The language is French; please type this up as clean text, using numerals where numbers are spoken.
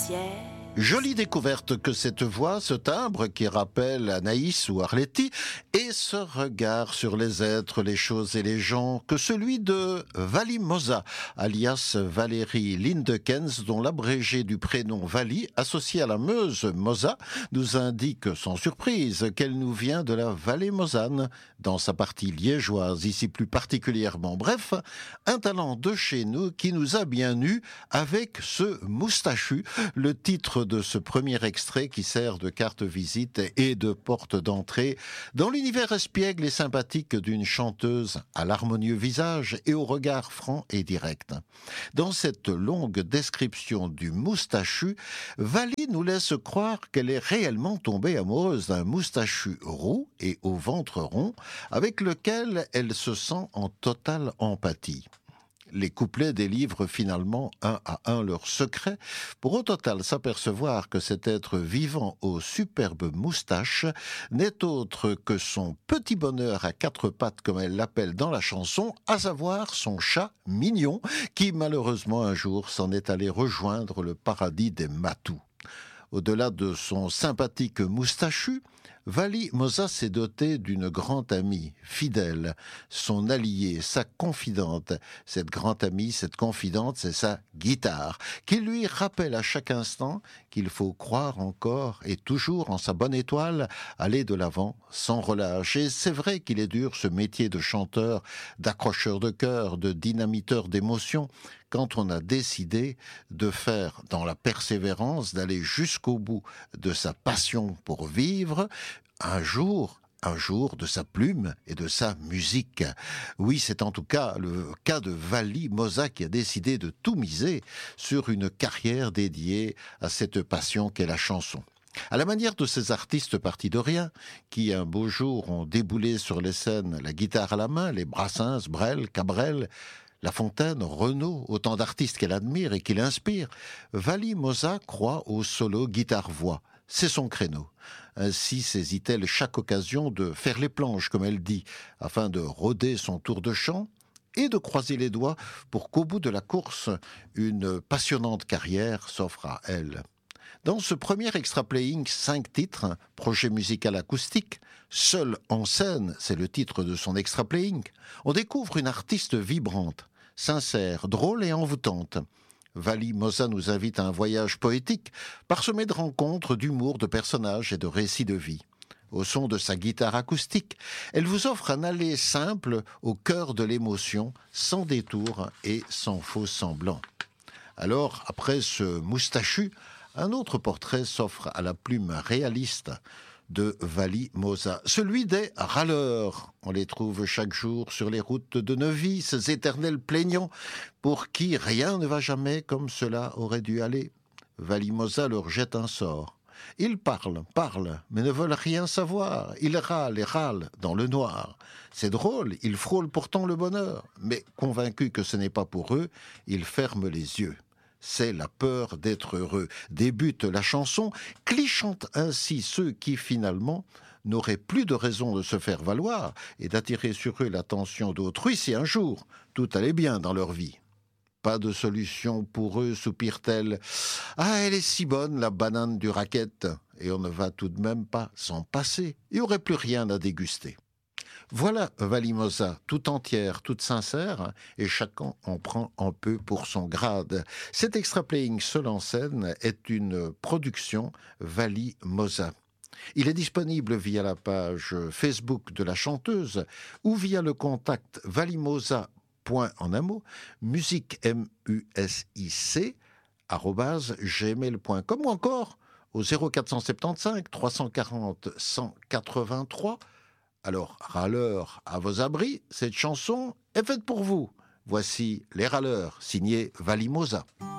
ciel. Jolie découverte que cette voix, ce timbre qui rappelle Anaïs ou Arletty, et ce regard sur les êtres, les choses et les gens, que celui de Vali Moza, alias Valérie Lindekens, dont l'abrégé du prénom Vali, associé à la Meuse Moza, nous indique sans surprise qu'elle nous vient de la vallée mosane, dans sa partie liégeoise, ici plus particulièrement. Bref, un talent de chez nous qui nous a bien eu avec ce moustachu, le titre de ce premier extrait qui sert de carte visite et de porte d'entrée dans l'univers espiègle et sympathique d'une chanteuse à l'harmonieux visage et au regard franc et direct. Dans cette longue description du moustachu, Vali nous laisse croire qu'elle est réellement tombée amoureuse d'un moustachu roux et au ventre rond avec lequel elle se sent en totale empathie. Les couplets délivrent finalement un à un leurs secrets, pour au total s'apercevoir que cet être vivant aux superbes moustaches n'est autre que son petit bonheur à quatre pattes, comme elle l'appelle dans la chanson, à savoir son chat mignon, qui malheureusement un jour s'en est allé rejoindre le paradis des matous. Au-delà de son sympathique moustachu, Vali Moza s'est dotée d'une grande amie, fidèle, son alliée, sa confidente. Cette grande amie, cette confidente, c'est sa guitare, qui lui rappelle à chaque instant qu'il faut croire encore et toujours en sa bonne étoile, aller de l'avant sans relâche. Et c'est vrai qu'il est dur ce métier de chanteur, d'accrocheur de cœur, de dynamiteur d'émotions, quand on a décidé de faire dans la persévérance, d'aller jusqu'au bout de sa passion pour vivre, un jour de sa plume et de sa musique. Oui, c'est en tout cas le cas de Vali Moza qui a décidé de tout miser sur une carrière dédiée à cette passion qu'est la chanson. À la manière de ces artistes partis de rien, qui un beau jour ont déboulé sur les scènes, la guitare à la main, les Brassens, Brel, Cabrel, La Fontaine, Renaud, autant d'artistes qu'elle admire et qui l'inspirent, Vali Moza croit au solo guitare-voix. C'est son créneau. Ainsi saisit-elle chaque occasion de faire les planches, comme elle dit, afin de rôder son tour de chant et de croiser les doigts pour qu'au bout de la course, une passionnante carrière s'offre à elle. Dans ce premier extra playing 5 titres, projet musical acoustique, Seul en scène, c'est le titre de son extra playing, on découvre une artiste vibrante, sincère, drôle et envoûtante. Vali Moza nous invite à un voyage poétique, parsemé de rencontres, d'humour, de personnages et de récits de vie. Au son de sa guitare acoustique, elle vous offre un aller simple au cœur de l'émotion, sans détour et sans faux semblant. Alors, après ce moustachu, un autre portrait s'offre à la plume réaliste de Vali Moza, celui des râleurs. On les trouve chaque jour sur les routes de Neuvy, ces éternels plaignants pour qui rien ne va jamais comme cela aurait dû aller. Vali Moza leur jette un sort. Ils parlent, mais ne veulent rien savoir. Ils râlent et râlent dans le noir. C'est drôle, ils frôlent pourtant le bonheur, mais convaincus que ce n'est pas pour eux, ils ferment les yeux. C'est la peur d'être heureux. Débute la chanson, clichant ainsi ceux qui, finalement, n'auraient plus de raison de se faire valoir et d'attirer sur eux l'attention d'autrui si un jour tout allait bien dans leur vie. Pas de solution pour eux, soupire-t-elle. Ah, elle est si bonne, la banane du racket, et on ne va tout de même pas s'en passer. Il n'y aurait plus rien à déguster. Voilà Vali Moza, tout entière, toute sincère, et chacun en prend un peu pour son grade. Cet extra playing seul en scène est une production Vali Moza. Il est disponible via la page Facebook de la chanteuse ou via le contact valimoza, en un mot, musique music, @gmail.com ou encore au 0475 340 183. Alors, râleurs à vos abris, cette chanson est faite pour vous. Voici Les Râleurs, signé Vali Moza.